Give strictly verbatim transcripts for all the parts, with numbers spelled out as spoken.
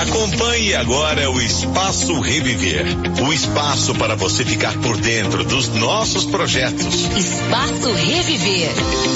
Acompanhe agora o Espaço Reviver, o espaço para você ficar por dentro dos nossos projetos. Espaço Reviver.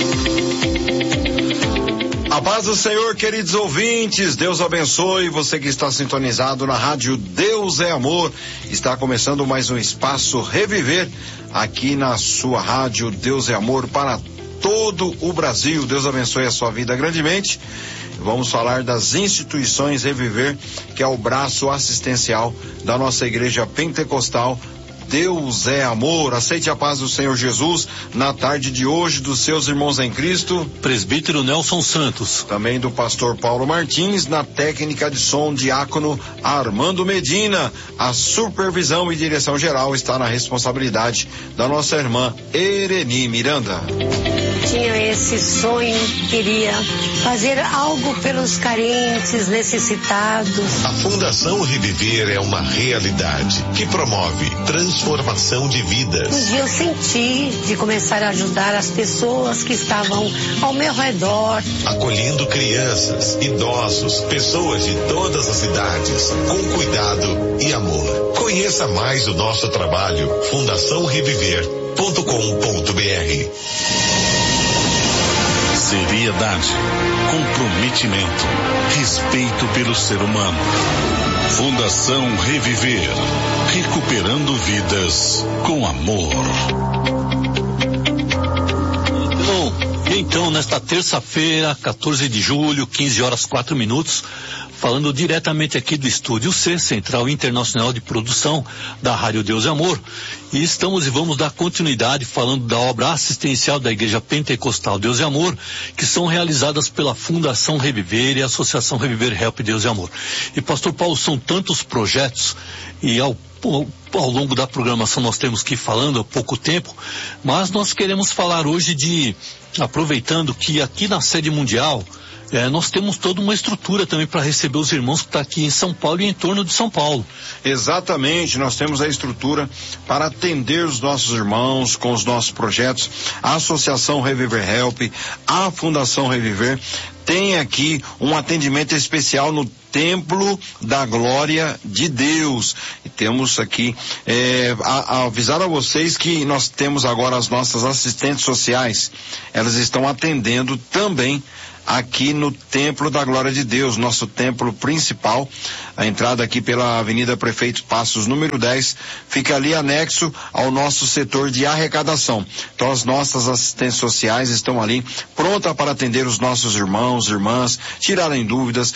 A paz do Senhor, queridos ouvintes, Deus abençoe você que está sintonizado na rádio Deus é Amor. Está começando mais um Espaço Reviver aqui na sua rádio Deus é Amor para todo o Brasil. Deus abençoe a sua vida grandemente. Vamos falar das instituições Reviver, que é o braço assistencial da nossa igreja pentecostal. Deus é amor. Aceite a paz do Senhor Jesus na tarde de hoje dos seus irmãos em Cristo. Presbítero Nelson Santos. Também do pastor Paulo Martins, na técnica de som, diácono Armando Medina. A supervisão e direção geral está na responsabilidade da nossa irmã Ereni Miranda. Tinha esse sonho, queria fazer algo pelos carentes, necessitados. A Fundação Reviver é uma realidade que promove transformação de vidas. Um dia eu senti de começar a ajudar as pessoas que estavam ao meu redor. Acolhendo crianças, idosos, pessoas de todas as idades, com cuidado e amor. Conheça mais o nosso trabalho, fundação reviver ponto com ponto b r. Seriedade, comprometimento, respeito pelo ser humano. Fundação Reviver, recuperando vidas com amor. Bom, então, nesta terça-feira, quatorze de julho, quinze horas quatro minutos, falando diretamente aqui do Estúdio C, Central Internacional de Produção da Rádio Deus é Amor, e estamos e vamos dar continuidade falando da obra assistencial da Igreja Pentecostal Deus é Amor, que são realizadas pela Fundação Reviver e a Associação Reviver Help Deus é Amor. E pastor Paulo, são tantos projetos, e ao ao longo da programação nós temos que ir falando há pouco tempo, mas nós queremos falar hoje de, aproveitando que aqui na sede mundial, É, nós temos toda uma estrutura também para receber os irmãos que estão aqui em São Paulo e em torno de São Paulo. Exatamente, nós temos a estrutura para atender os nossos irmãos com os nossos projetos. A Associação Reviver Help, a Fundação Reviver, tem aqui um atendimento especial no Templo da Glória de Deus. E temos aqui, é, a, a avisar a vocês que nós temos agora as nossas assistentes sociais. Elas estão atendendo também aqui no Templo da Glória de Deus, nosso templo principal. A entrada aqui pela Avenida Prefeito Passos, número dez, fica ali anexo ao nosso setor de arrecadação. Então as nossas assistentes sociais estão ali prontas para atender os nossos irmãos, irmãs, tirarem dúvidas.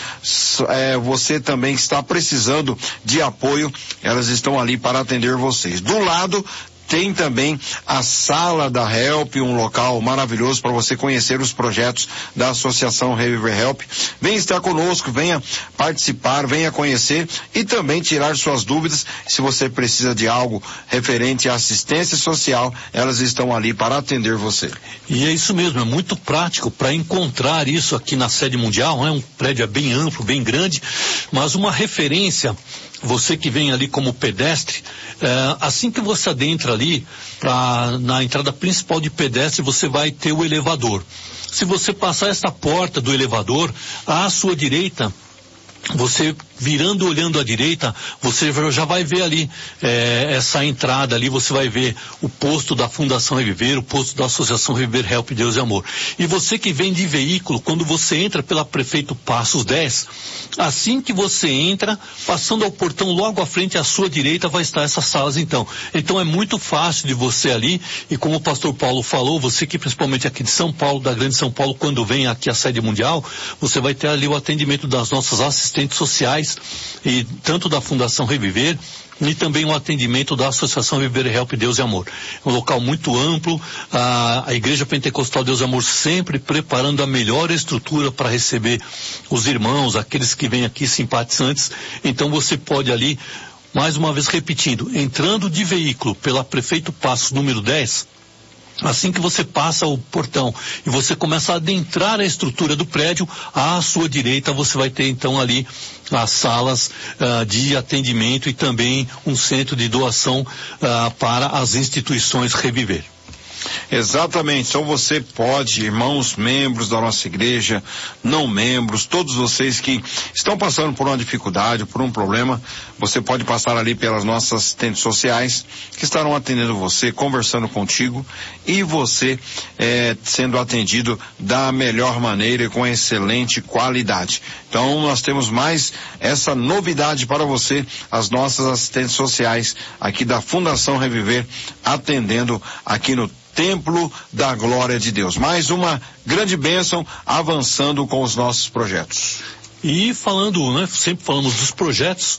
É, você também que está precisando de apoio, elas estão ali para atender vocês. Do lado tem também a Sala da Help, um local maravilhoso para você conhecer os projetos da Associação Reviver Help. Venha estar conosco, venha participar, venha conhecer e também tirar suas dúvidas. Se você precisa de algo referente à assistência social, elas estão ali para atender você. E é isso mesmo, é muito prático para encontrar isso aqui na sede mundial, né? Um prédio é bem amplo, bem grande, mas uma referência. Você que vem ali como pedestre, é, assim que você adentra ali, pra, na entrada principal de pedestre, você vai ter o elevador. Se você passar essa porta do elevador, à sua direita, você virando, olhando à direita, você já vai ver ali é, essa entrada ali, você vai ver o posto da Fundação Reviver, o posto da Associação Reviver Help Deus e Amor. E você que vem de veículo, quando você entra pela Prefeito Passos dez, assim que você entra, passando ao portão logo à frente, à sua direita, vai estar essas salas então. Então é muito fácil de você ali, e como o pastor Paulo falou, você que principalmente aqui de São Paulo, da Grande São Paulo, quando vem aqui à sede mundial, você vai ter ali o atendimento das nossas assistentes sociais, e tanto da Fundação Reviver e também o atendimento da Associação Reviver Help Deus e Amor. É um local muito amplo, a, a Igreja Pentecostal Deus e Amor sempre preparando a melhor estrutura para receber os irmãos, aqueles que vêm aqui simpatizantes. Então você pode ali, mais uma vez repetindo, entrando de veículo pela Prefeito Passos número dez, assim que você passa o portão e você começa a adentrar a estrutura do prédio, à sua direita você vai ter então ali as salas uh, de atendimento e também um centro de doação uh, para as instituições Reviver. Exatamente, então você pode, irmãos, membros da nossa igreja, não membros, todos vocês que estão passando por uma dificuldade, por um problema, você pode passar ali pelas nossas assistentes sociais, que estarão atendendo você, conversando contigo, e você é, sendo atendido da melhor maneira e com excelente qualidade. Então nós temos mais essa novidade para você, as nossas assistentes sociais aqui da Fundação Reviver, atendendo aqui no Templo da Glória de Deus. Mais uma grande bênção, avançando com os nossos projetos. E falando, né, sempre falamos dos projetos,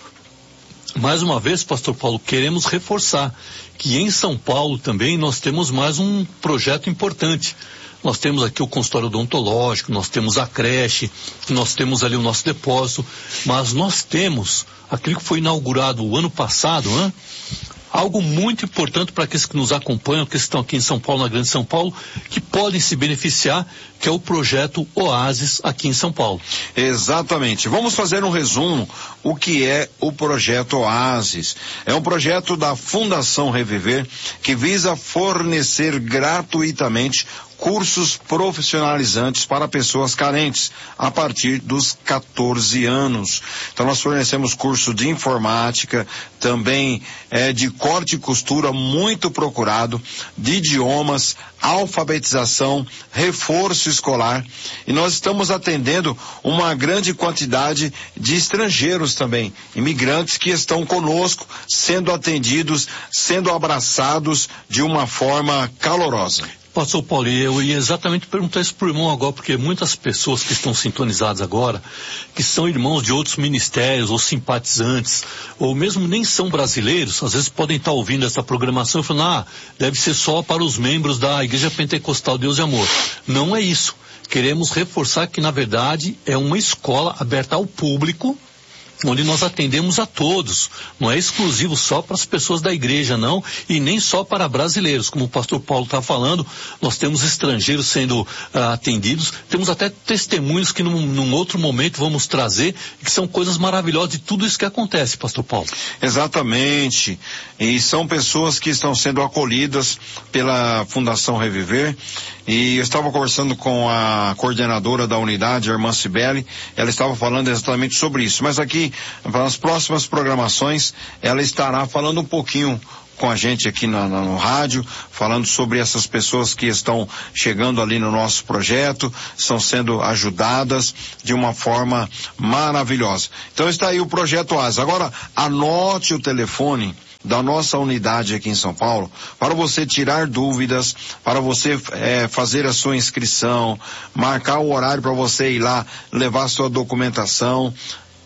mais uma vez, pastor Paulo, queremos reforçar que em São Paulo também nós temos mais um projeto importante. Nós temos aqui o consultório odontológico, nós temos a creche, nós temos ali o nosso depósito, mas nós temos aquilo que foi inaugurado o ano passado, né? Algo muito importante para aqueles que nos acompanham, que estão aqui em São Paulo, na Grande São Paulo, que podem se beneficiar, que é o projeto Oasis aqui em São Paulo. Exatamente. Vamos fazer um resumo o que é o projeto Oasis. É um projeto da Fundação Reviver que visa fornecer gratuitamente cursos profissionalizantes para pessoas carentes a partir dos quatorze anos. Então nós fornecemos curso de informática, também é, de corte e costura muito procurado, de idiomas, alfabetização, reforço escolar, e nós estamos atendendo uma grande quantidade de estrangeiros também, imigrantes que estão conosco, sendo atendidos, sendo abraçados de uma forma calorosa. Pastor Paulo, eu ia exatamente perguntar isso para o irmão agora, porque muitas pessoas que estão sintonizadas agora, que são irmãos de outros ministérios, ou simpatizantes, ou mesmo nem são brasileiros, às vezes podem estar ouvindo essa programação e falando, ah, deve ser só para os membros da Igreja Pentecostal Deus e Amor. Não é isso. Queremos reforçar que, na verdade, é uma escola aberta ao público, onde nós atendemos a todos, não é exclusivo só para as pessoas da igreja, não, e nem só para brasileiros, como o pastor Paulo está falando, nós temos estrangeiros sendo uh, atendidos, temos até testemunhos que num, num outro momento vamos trazer, que são coisas maravilhosas de tudo isso que acontece, pastor Paulo. Exatamente, e são pessoas que estão sendo acolhidas pela Fundação Reviver, e eu estava conversando com a coordenadora da unidade, a irmã Cibele, ela estava falando exatamente sobre isso, mas aqui, nas próximas programações, ela estará falando um pouquinho com a gente aqui na, na, no rádio, falando sobre essas pessoas que estão chegando ali no nosso projeto, estão sendo ajudadas de uma forma maravilhosa. Então está aí o projeto Oasis. Agora, anote o telefone da nossa unidade aqui em São Paulo, para você tirar dúvidas, para você é, fazer a sua inscrição, marcar o horário para você ir lá, levar a sua documentação.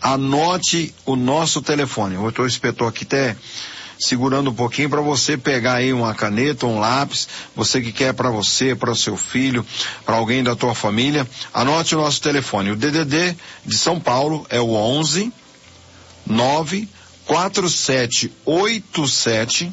Anote o nosso telefone. Eu estou inspetor aqui até segurando um pouquinho para você pegar aí uma caneta, um lápis, você que quer para você, para o seu filho, para alguém da tua família. Anote o nosso telefone. O D D D de São Paulo é o onze nove quatro sete oito sete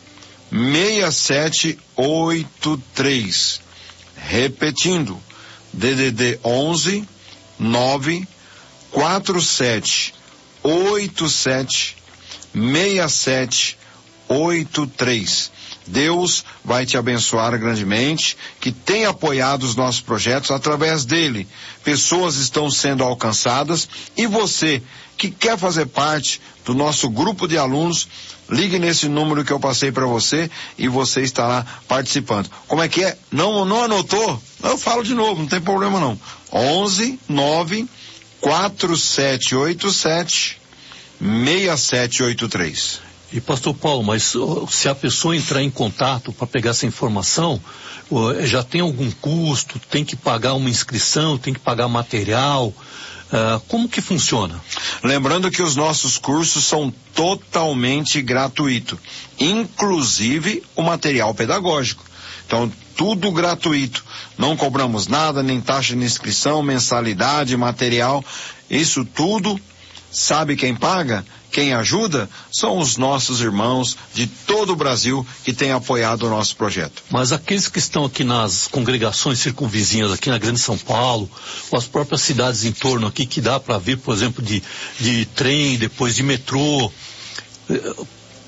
seis sete oito três. Repetindo, D D D onze nove quatro sete oito sete seis sete oito três. Deus vai te abençoar grandemente, que tem apoiado os nossos projetos através dele. Pessoas estão sendo alcançadas e você que quer fazer parte do nosso grupo de alunos, ligue nesse número que eu passei para você e você estará participando. Como é que é? Não, não anotou? Eu falo de novo, não tem problema não. onze nove quatro sete oito sete seis sete oito três. E pastor Paulo, mas se a pessoa entrar em contato para pegar essa informação, já tem algum custo, tem que pagar uma inscrição, tem que pagar material, uh, como que funciona? Lembrando que os nossos cursos são totalmente gratuitos, inclusive o material pedagógico. Então, tudo gratuito. Não cobramos nada, nem taxa de inscrição, mensalidade, material. Isso tudo, sabe quem paga? Quem ajuda? São os nossos irmãos de todo o Brasil que têm apoiado o nosso projeto. Mas aqueles que estão aqui nas congregações circunvizinhas, aqui na Grande São Paulo, ou as próprias cidades em torno aqui, que dá para vir, por exemplo, de, de trem, depois de metrô,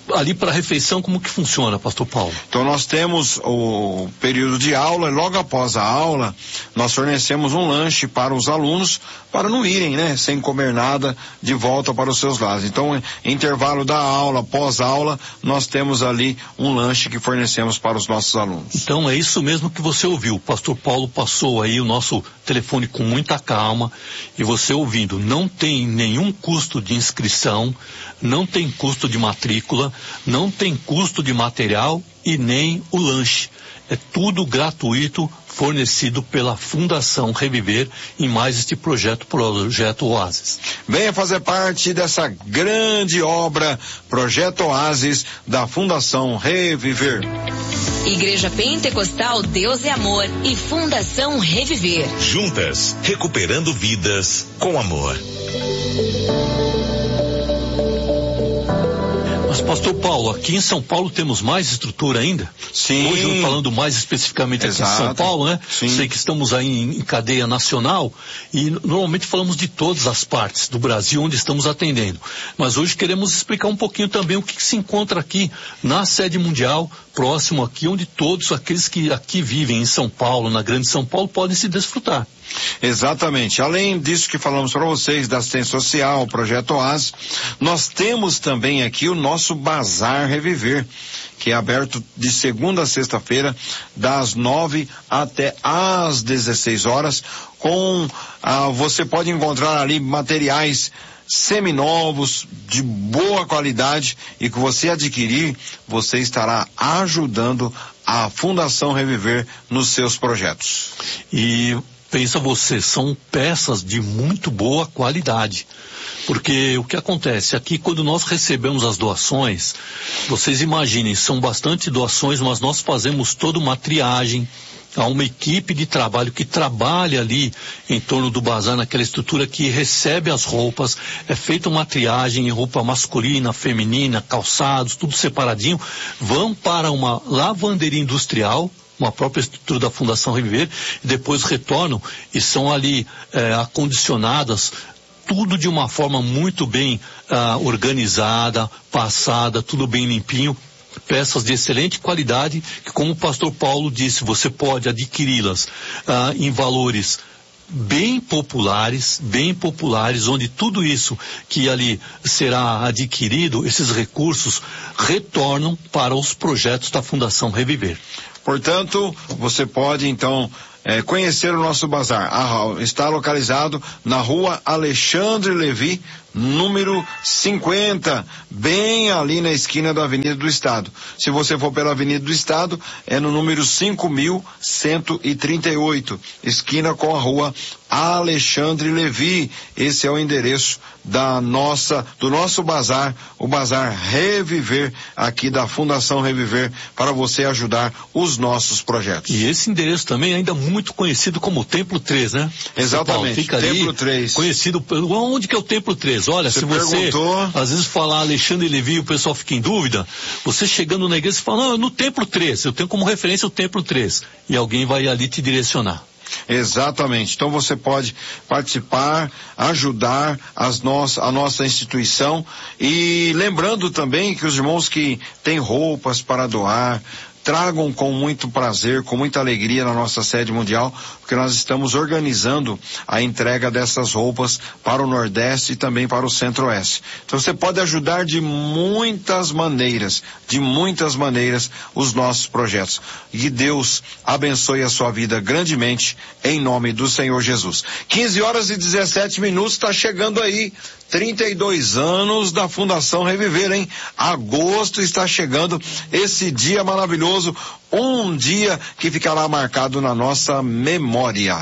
ali para a refeição, como que funciona, pastor Paulo? Então nós temos o período de aula, e logo após a aula, nós fornecemos um lanche para os alunos, para não irem, né, sem comer nada, de volta para os seus lares. Então, intervalo da aula, pós-aula, nós temos ali um lanche que fornecemos para os nossos alunos. Então é isso mesmo que você ouviu. O pastor Paulo passou aí o nosso telefone com muita calma, e você ouvindo, não tem nenhum custo de inscrição, não tem custo de matrícula, não tem custo de material e nem o lanche. É tudo gratuito, fornecido pela Fundação Reviver em mais este projeto, Projeto Oasis. Venha fazer parte dessa grande obra, Projeto Oasis, da Fundação Reviver. Igreja Pentecostal Deus é Amor e Fundação Reviver. Juntas, recuperando vidas com amor. Mas, pastor Paulo, aqui em São Paulo temos mais estrutura ainda? Sim. Hoje, falando mais especificamente aqui Exato. em São Paulo, né? Sim. Sei que estamos aí em, em cadeia nacional e normalmente falamos de todas as partes do Brasil onde estamos atendendo. Mas hoje queremos explicar um pouquinho também o que, que se encontra aqui na sede mundial, próximo aqui, onde todos aqueles que aqui vivem em São Paulo, na Grande São Paulo, podem se desfrutar. Exatamente. Além disso que falamos para vocês, da assistência social, o Projeto Oasis, nós temos também aqui o nosso Bazar Reviver, que é aberto de segunda a sexta-feira, das nove até às dezesseis horas, com, ah, você pode encontrar ali materiais seminovos, de boa qualidade, e que você adquirir, você estará ajudando a Fundação Reviver nos seus projetos. E pensa você, são peças de muito boa qualidade. Porque o que acontece aqui, quando nós recebemos as doações, vocês imaginem, são bastante doações, mas nós fazemos toda uma triagem. Há uma equipe de trabalho que trabalha ali em torno do bazar, naquela estrutura que recebe as roupas, é feita uma triagem em roupa masculina, feminina, calçados, tudo separadinho, vão para uma lavanderia industrial, uma própria estrutura da Fundação Reviver, e depois retornam e são ali é, acondicionadas, tudo de uma forma muito bem ah, organizada, passada, tudo bem limpinho, peças de excelente qualidade, que como o pastor Paulo disse, você pode adquiri-las ah, em valores bem populares, bem populares, onde tudo isso que ali será adquirido, esses recursos, retornam para os projetos da Fundação Reviver. Portanto, você pode então é, conhecer o nosso bazar. Ah, está localizado na rua Alexandre Levi, número cinquenta, bem ali na esquina da Avenida do Estado. Se você for pela Avenida do Estado, é no número cinco mil cento e trinta e oito, esquina com a rua Alexandre Levi. Esse é o endereço da nossa, do nosso bazar, o Bazar Reviver, aqui da Fundação Reviver, para você ajudar os nossos projetos. E esse endereço também é ainda muito conhecido como Templo três, né? Exatamente, Fica Templo ali, três. Conhecido pelo, onde que é o Templo três? Olha, Você se você perguntou... às vezes falar Alexandre Levi e o pessoal fica em dúvida, você chegando na igreja, você fala, não, no Templo três, eu tenho como referência o Templo três, e alguém vai ali te direcionar. Exatamente. Então você pode participar, ajudar as nossas, a nossa instituição, e lembrando também que os irmãos que têm roupas para doar, tragam com muito prazer, com muita alegria na nossa sede mundial, porque nós estamos organizando a entrega dessas roupas para o Nordeste e também para o Centro-Oeste. Então você pode ajudar de muitas maneiras, de muitas maneiras, os nossos projetos. E Deus abençoe a sua vida grandemente, em nome do Senhor Jesus. quinze horas e dezessete minutos, está chegando aí, trinta e dois anos da Fundação Reviver, hein? Agosto está chegando, esse dia maravilhoso, um dia que ficará marcado na nossa memória.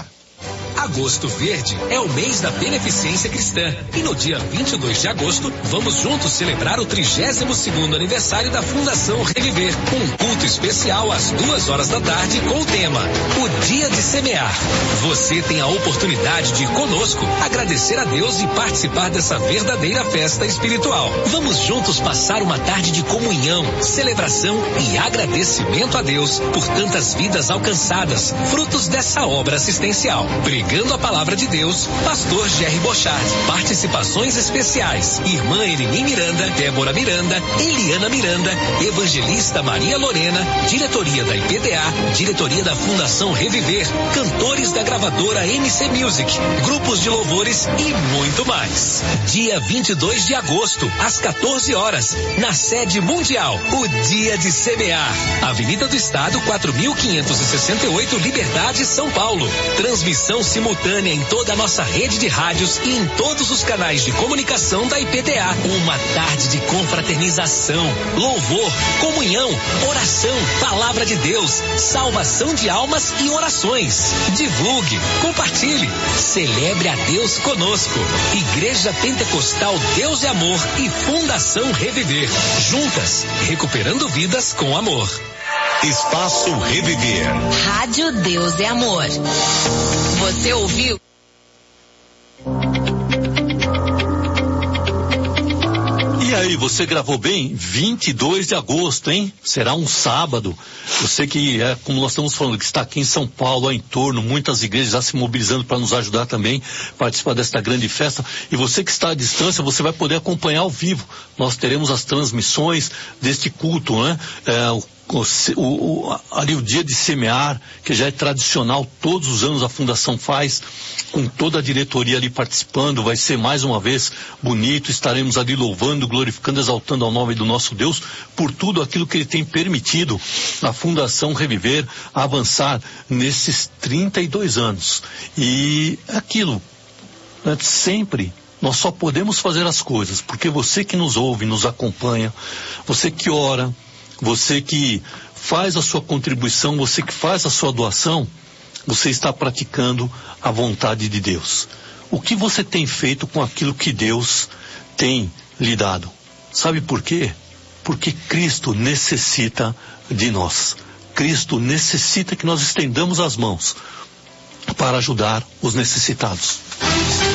Agosto Verde é o mês da beneficência cristã. E no dia vinte e dois de agosto, vamos juntos celebrar o trigésimo segundo aniversário da Fundação Reviver. Um culto especial às duas horas da tarde com o tema O Dia de Semear. Você tem a oportunidade de ir conosco, agradecer a Deus e participar dessa verdadeira festa espiritual. Vamos juntos passar uma tarde de comunhão, celebração e agradecimento a Deus por tantas vidas alcançadas, frutos dessa obra assistencial. Brigando Pregando a Palavra de Deus, Pastor Jerry Bochard. Participações especiais: Irmã Elini Miranda, Débora Miranda, Eliana Miranda, Evangelista Maria Lorena, diretoria da I P D A, diretoria da Fundação Reviver, cantores da gravadora M C Music, grupos de louvores e muito mais. Dia vinte e dois de agosto, às quatorze horas, na sede mundial, o Dia de Semear. Avenida do Estado, quatro mil quinhentos e sessenta e oito, Liberdade, São Paulo. Transmissão simultânea em toda a nossa rede de rádios e em todos os canais de comunicação da I P D A. Uma tarde de confraternização, louvor, comunhão, oração, palavra de Deus, salvação de almas e orações. Divulgue, compartilhe, celebre a Deus conosco. Igreja Pentecostal Deus é Amor e Fundação Reviver. Juntas, recuperando vidas com amor. Espaço Reviver. Rádio Deus é Amor. Você ouviu? E aí, você gravou bem? vinte e dois de agosto, hein? Será um sábado. Eu sei que, é, como nós estamos falando, que está aqui em São Paulo, ao entorno, muitas igrejas já se mobilizando para nos ajudar também, participar desta grande festa. E você que está à distância, você vai poder acompanhar ao vivo. Nós teremos as transmissões deste culto, né? É, o O, o, ali o dia de semear, que já é tradicional, todos os anos a Fundação faz, com toda a diretoria ali participando, vai ser mais uma vez bonito, estaremos ali louvando, glorificando, exaltando ao nome do nosso Deus, por tudo aquilo que Ele tem permitido a Fundação Reviver avançar nesses trinta e dois anos. E aquilo, né, sempre nós só podemos fazer as coisas, porque você que nos ouve, nos acompanha, você que ora, você que faz a sua contribuição, você que faz a sua doação, você está praticando a vontade de Deus. O que você tem feito com aquilo que Deus tem lhe dado? Sabe por quê? Porque Cristo necessita de nós. Cristo necessita que nós estendamos as mãos para ajudar os necessitados.